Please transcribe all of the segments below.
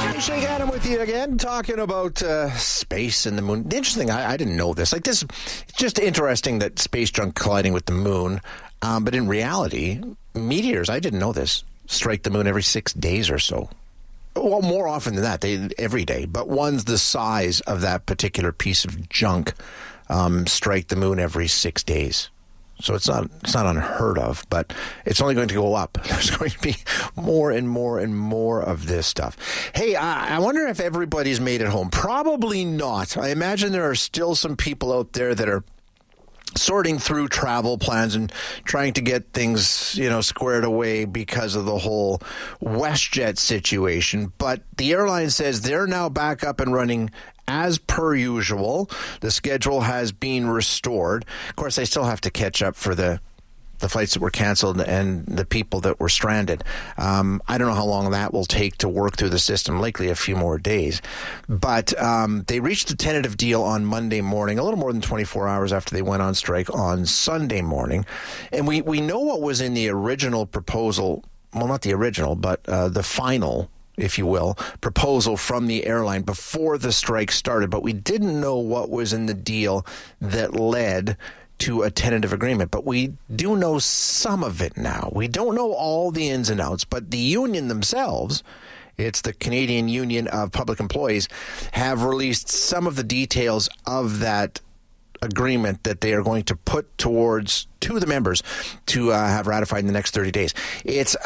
Shake Adam with you again, talking about space and the moon. The interesting, I didn't know this. Like this, it's just interesting that space junk colliding with the moon. But in reality, meteors, I didn't know this, strike the moon every 6 days or so. Well, more often than that, every day. But ones the size of that particular piece of junk strike the moon every 6 days. So it's not unheard of, but it's only going to go up. There's going to be more and more and more of this stuff. Hey, I wonder if everybody's made it home. Probably not. I imagine there are still some people out there that are sorting through travel plans and trying to get things, squared away because of the whole WestJet situation. But the airline says they're now back up and running as per usual. The schedule has been restored. Of course, they still have to catch up for the flights that were canceled and the people that were stranded. I don't know how long that will take to work through the system, likely a few more days. But they reached a tentative deal on Monday morning, a little more than 24 hours after they went on strike on Sunday morning. And we know what was in the original proposal. Well, not the original, but the final, if you will, proposal from the airline before the strike started. But we didn't know what was in the deal that led to a tentative agreement. But we do know some of it now. We don't know all the ins and outs, but the union themselves, it's the Canadian Union of Public Employees, have released some of the details of that agreement that they are going to put towards to the members to have ratified in the next 30 days. It's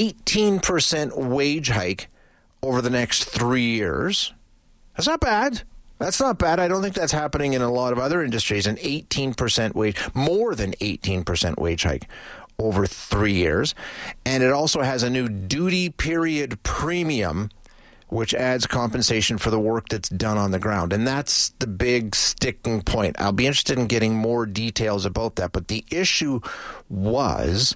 18% wage hike over the next 3 years. That's not bad. That's not bad. I don't think that's happening in a lot of other industries. An 18% wage, more than 18% wage hike over 3 years. And it also has a new duty period premium, which adds compensation for the work that's done on the ground. And that's the big sticking point. I'll be interested in getting more details about that. But the issue was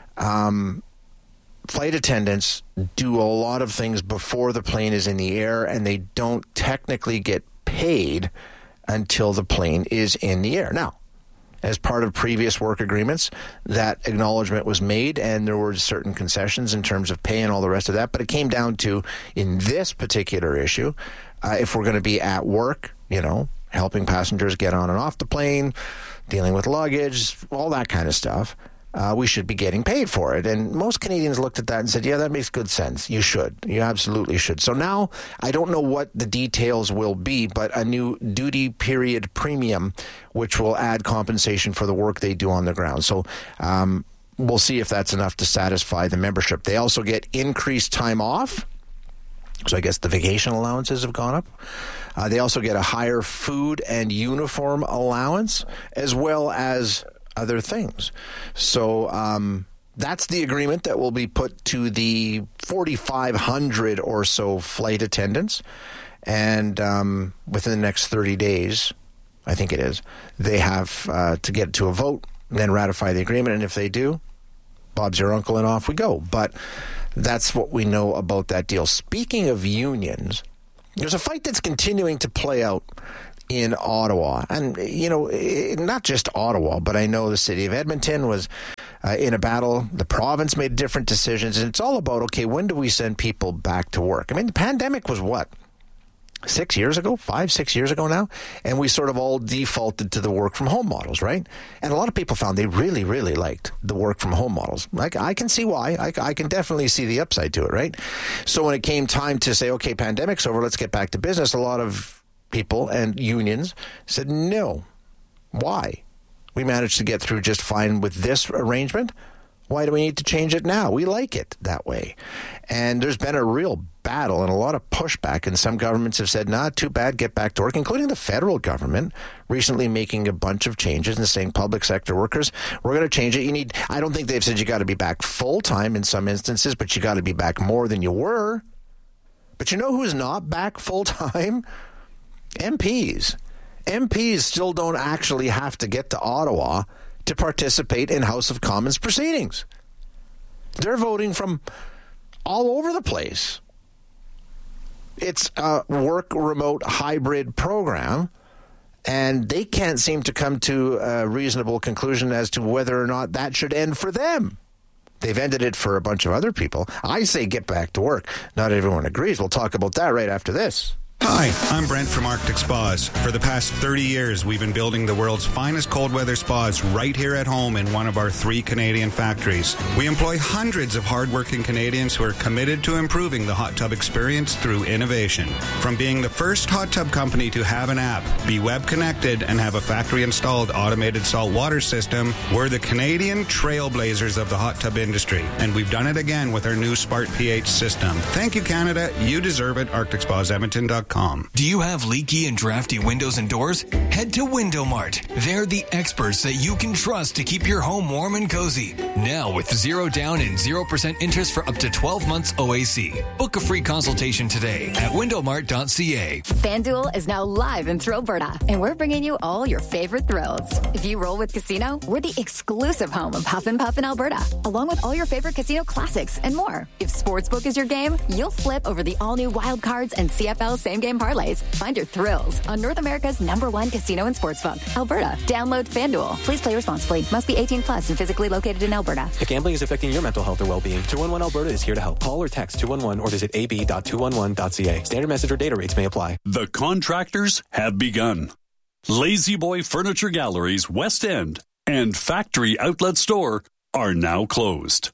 flight attendants do a lot of things before the plane is in the air, and they don't technically get paid until the plane is in the air. Now, as part of previous work agreements, that acknowledgement was made, and there were certain concessions in terms of pay and all the rest of that. But it came down to, in this particular issue, if we're going to be at work, helping passengers get on and off the plane, dealing with luggage, all that kind of stuff, we should be getting paid for it. And most Canadians looked at that and said, yeah, that makes good sense. You should. You absolutely should. So now I don't know what the details will be, but a new duty period premium, which will add compensation for the work they do on the ground. So we'll see if that's enough to satisfy the membership. They also get increased time off. So I guess the vacation allowances have gone up. They also get a higher food and uniform allowance, as well as other things. So that's the agreement that will be put to the 4,500 or so flight attendants. And within the next 30 days, I think it is, they have to get to a vote, then ratify the agreement. And if they do, Bob's your uncle and off we go. But that's what we know about that deal. Speaking of unions, there's a fight that's continuing to play out in Ottawa. And, not just Ottawa, but I know the city of Edmonton was in a battle. The province made different decisions. And it's all about, okay, when do we send people back to work? I mean, the pandemic was what? 6 years ago, 6 years ago now, and we sort of all defaulted to the work from home models, right? And a lot of people found they really, really liked the work from home models. Like, I can see why. I can definitely see the upside to it, right? So when it came time to say, okay, pandemic's over, let's get back to business, a lot of people and unions said no. Why? We managed to get through just fine with this arrangement. Why do we need to change it now? We like it that way. And there's been a real battle and a lot of pushback, and some governments have said, nah, too bad, get back to work, including the federal government recently making a bunch of changes and saying public sector workers, we're going to change it. I don't think they've said you got to be back full-time in some instances, but you got to be back more than you were. But you know who's not back full-time? MPs. MPs still don't actually have to get to Ottawa to participate in House of Commons proceedings. They're voting from all over the place. It's a work remote hybrid program, and they can't seem to come to a reasonable conclusion as to whether or not that should end for them. They've ended it for a bunch of other people. I say get back to work. Not everyone agrees. We'll talk about that right after this. Hi, I'm Brent from Arctic Spas. For the past 30 years, we've been building the world's finest cold weather spas right here at home in one of our 3 Canadian factories. We employ hundreds of hardworking Canadians who are committed to improving the hot tub experience through innovation. From being the first hot tub company to have an app, be web connected, and have a factory-installed automated salt water system, we're the Canadian trailblazers of the hot tub industry. And we've done it again with our new Smart pH system. Thank you, Canada. You deserve it. ArcticSpasEdmonton.com. Do you have leaky and drafty windows and doors? Head to Window Mart. They're the experts that you can trust to keep your home warm and cozy. Now with 0 down and 0% interest for up to 12 months OAC. Book a free consultation today at windowmart.ca. FanDuel is now live in Alberta, and we're bringing you all your favorite thrills. If you roll with Casino, we're the exclusive home of Huff and Puff in Alberta, along with all your favorite casino classics and more. If Sportsbook is your game, you'll flip over the all-new Wild Cards and CFL same-game parlays. Find your thrills on North America's #1 casino and sportsbook, Alberta. Download FanDuel. Please play responsibly. Must be 18 plus and physically located in Alberta. If gambling is affecting your mental health or well-being, 211 Alberta is here to help. Call or text 211 or visit ab.211.ca. Standard message or data rates may apply. The contractors have begun. Lazy Boy Furniture Galleries West End and Factory Outlet Store are now closed.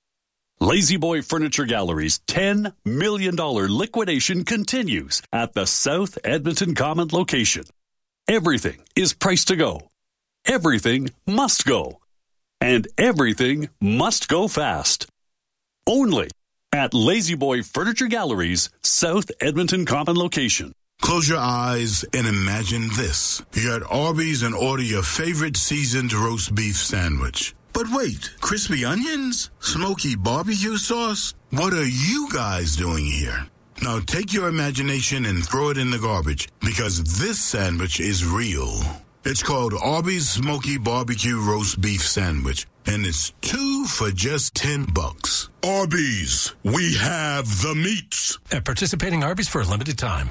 Lazy Boy Furniture Gallery's $10 million liquidation continues at the South Edmonton Common location. Everything is priced to go. Everything must go. And everything must go fast. Only at Lazy Boy Furniture Gallery's South Edmonton Common location. Close your eyes and imagine this. You're at Arby's and order your favorite seasoned roast beef sandwich. But wait, crispy onions? Smoky barbecue sauce? What are you guys doing here? Now take your imagination and throw it in the garbage, because this sandwich is real. It's called Arby's Smoky Barbecue Roast Beef Sandwich, and it's 2 for just $10. Arby's, we have the meats. At participating Arby's for a limited time.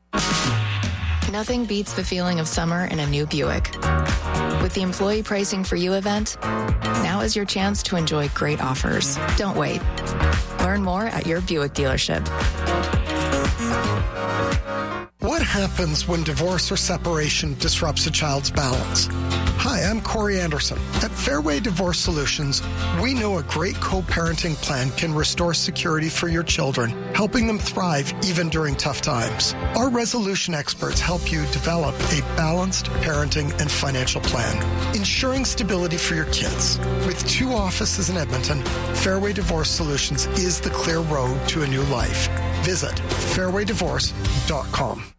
Nothing beats the feeling of summer in a new Buick. With the Employee Pricing for You event, now is your chance to enjoy great offers. Don't wait. Learn more at your Buick dealership. What happens when divorce or separation disrupts a child's balance? Hi, I'm Corey Anderson. At Fairway Divorce Solutions, we know a great co-parenting plan can restore security for your children, helping them thrive even during tough times. Our resolution experts help you develop a balanced parenting and financial plan, ensuring stability for your kids. With 2 offices in Edmonton, Fairway Divorce Solutions is the clear road to a new life. Visit fairwaydivorce.com.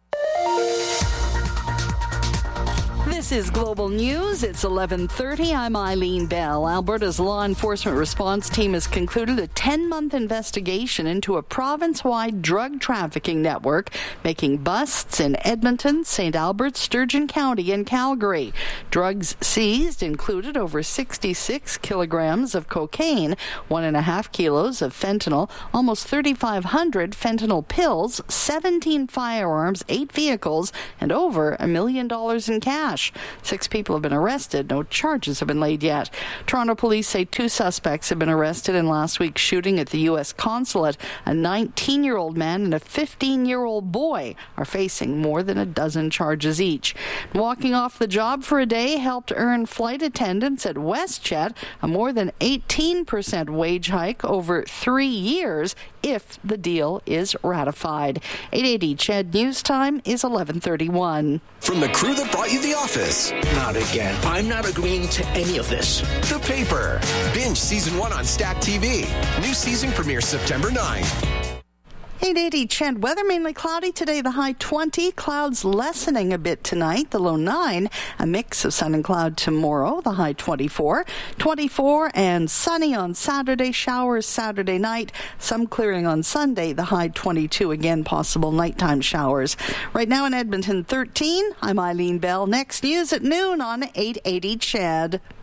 This is Global News. It's 11:30. I'm Eileen Bell. Alberta's law enforcement response team has concluded a 10-month investigation into a province-wide drug trafficking network making busts in Edmonton, St. Albert, Sturgeon County, and Calgary. Drugs seized included over 66 kilograms of cocaine, 1.5 kilos of fentanyl, almost 3,500 fentanyl pills, 17 firearms, 8 vehicles, and over $1 million in cash. 6 people have been arrested. No charges have been laid yet. Toronto police say 2 suspects have been arrested in last week's shooting at the U.S. consulate. A 19-year-old man and a 15-year-old boy are facing more than a dozen charges each. Walking off the job for a day helped earn flight attendants at WestJet a more than 18% wage hike over 3 years if the deal is ratified. 880 CHED News Time is 11:31. From the crew that brought you The Office. Not again. I'm not agreeing to any of this. The Paper. Binge Season 1 on Stack TV. New season premieres September 9th. 880 CHED. Weather mainly cloudy today, the high 20. Clouds lessening a bit tonight, the low 9. A mix of sun and cloud tomorrow, the high 24. 24 and sunny on Saturday, showers Saturday night. Some clearing on Sunday, the high 22. Again, possible nighttime showers. Right now in Edmonton, 13. I'm Eileen Bell. Next news at noon on 880 CHED.